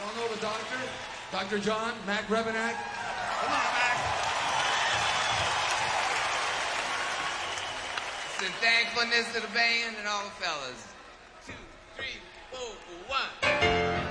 Y'all know the doctor? Dr. John, Mac Rebenak. Come on, Mac. It's in thankfulness to the band and all the fellas. 2, 3, 4, 1.